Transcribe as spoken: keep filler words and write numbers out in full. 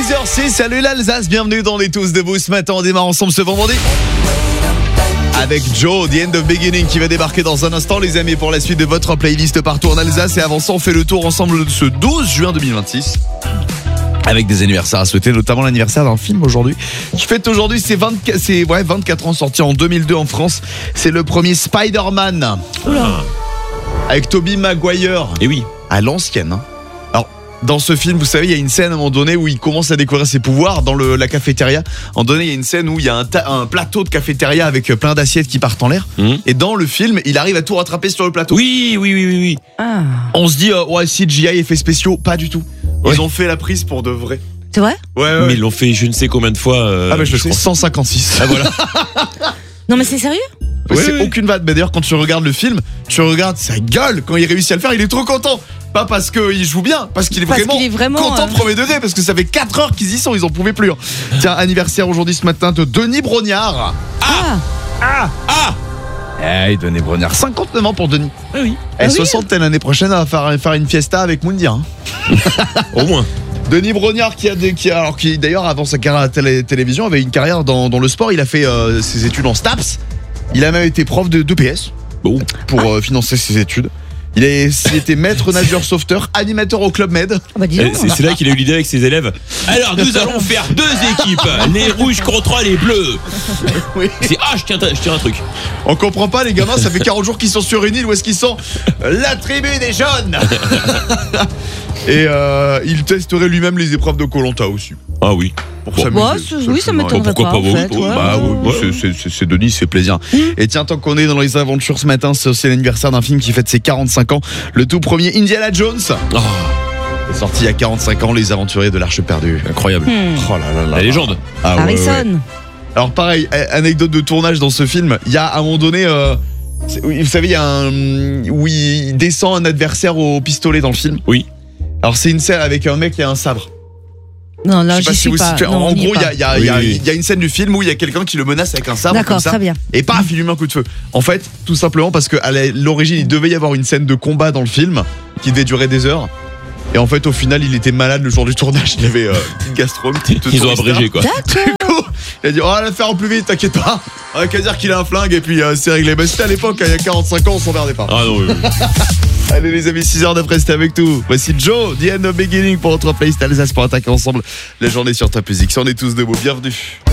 six heures six, salut l'Alsace, bienvenue dans les Tous Debout. Ce matin, on démarre ensemble ce vendredi avec Joe, The End of Beginning, qui va débarquer dans un instant, les amis, pour la suite de votre playlist partout en Alsace. Et avant ça, on fait le tour ensemble de ce douze juin deux mille vingt-six. Avec des anniversaires à souhaiter, notamment l'anniversaire d'un film aujourd'hui qui fête aujourd'hui ses, vingt, ses ouais, vingt-quatre ans, sorti en deux mille deux en France. C'est le premier Spider-Man. Oula. Avec Tobey Maguire. Et oui. À l'ancienne. Hein. Alors, dans ce film, vous savez, il y a une scène à un moment donné où il commence à découvrir ses pouvoirs dans le, la cafétéria. À un moment donné, il y a une scène où il y a un, ta, un plateau de cafétéria avec plein d'assiettes qui partent en l'air. Mmh. Et dans le film, il arrive à tout rattraper sur le plateau. Oui, oui, oui, oui. oui. Ah. On se dit, euh, ouais, C G I, effets spéciaux, pas du tout. Ils ouais. ont fait la prise pour de vrai. C'est vrai ? Ouais, ouais. Mais ils l'ont fait je ne sais combien de fois. Euh, ah bah je le sais, cent cinquante-six. Ah voilà. Non mais c'est sérieux ? Ouais, c'est ouais. aucune vanne. Mais d'ailleurs, quand tu regardes le film, tu regardes sa gueule quand il réussit à le faire. Il est trop content. Pas parce qu'il joue bien, parce qu'il est, parce vraiment, qu'il est vraiment content euh... premier degré. Parce que ça fait quatre heures qu'ils y sont, ils en pouvaient plus. Hein. Tiens, anniversaire aujourd'hui ce matin de Denis Brognard. Ah Ah Ah Eh, Denis Brognard, cinquante-neuf ans pour Denis. Ah oui. Et ah soixante oui. l'année prochaine, elle va faire, faire une fiesta avec Moundir. Hein. Au moins. Denis Brognard qui a, des, qui a alors qui d'ailleurs avant sa carrière à la télé, télévision avait une carrière dans, dans le sport. Il a fait euh, ses études en STAPS. Il a même été prof de d'E P S bon. pour euh, financer ses études. Il a été maître nageur sauveteur, animateur au Club Med. Ah bah c'est, c'est là qu'il a eu l'idée avec ses élèves. Alors nous allons faire deux équipes, les rouges contre les bleus. Oui. C'est ah je tiens, je tiens un truc. On comprend pas les gamins, ça fait quarante jours qu'ils sont sur une île. Où est-ce qu'ils sont? La tribu des jaunes. Et euh, il testerait lui-même les épreuves de Koh-Lanta aussi. Ah oui. Pour bon, s'amuser. bah, oui, ça m'étonnerait pourquoi pas. pas, en fait, oui, ouais. Bah oui, c'est, c'est, c'est, c'est Denis, c'est plaisir. Mmh. Et tiens, tant qu'on est dans les aventures ce matin, c'est aussi l'anniversaire d'un film qui fête ses quarante-cinq ans. Le tout premier Indiana Jones. Oh. Est sorti il y a quarante-cinq ans, Les Aventuriers de l'Arche perdue. Incroyable. Mmh. Oh là là là. La légende. Ah, Harrison. Ouais, ouais. Alors pareil, anecdote de tournage dans ce film. Il y a à un moment donné, euh, vous savez, il y a un où il descend un adversaire au pistolet dans le film. Oui. Alors c'est une scène avec un mec qui a un sabre. Non, là, je sais pas j'y si suis vous pas. situez. Non, en gros, il y a, y, a, oui, y, a, oui. y a une scène du film où il y a quelqu'un qui le menace avec un sabre. D'accord, comme ça, très bien. Et paf, il lui met un coup de feu. En fait, tout simplement parce qu'à l'origine, il devait y avoir une scène de combat dans le film qui devait durer des heures. Et en fait, au final, il était malade le jour du tournage. Il avait euh, une petite gastro, une petite Ils ont abrégé quoi. D'accord. Il a dit, oh, on va faire en plus vite, t'inquiète pas. On va qu'à dire qu'il a un flingue et puis euh, c'est réglé. Mais c'était à l'époque, il y a quarante-cinq ans, on s'emmerdait pas. Ah non, oui, oui. Allez les amis, six heures d'après, c'était avec tout. Voici Joe, The End of Beginning pour notre playlist Alsace pour attaquer ensemble la journée sur Top Music. Si on est tous debout, bienvenue.